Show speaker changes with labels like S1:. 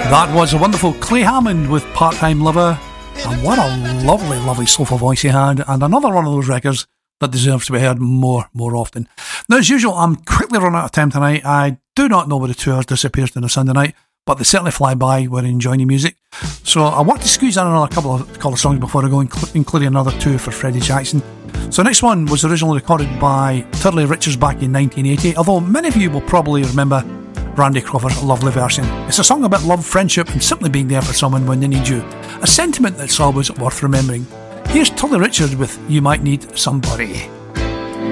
S1: That was a wonderful Clay Hammond with Part-Time Lover, and what a lovely, lovely soulful voice he had, and another one of those records that deserves to be heard more often. Now, as usual, I'm quickly running out of time tonight. I do not know where the 2 hours disappears on a Sunday night, but they certainly fly by when enjoying the music. So I want to squeeze in another couple of songs before I go, including another 2 for Freddie Jackson. So the next one was originally recorded by Turley Richards back in 1980, although many of you will probably remember Randy Crawford's lovely version. It's a song about love, friendship, and simply being there for someone when they need you. A sentiment that's always worth remembering. Here's Turley Richards with You Might Need Somebody.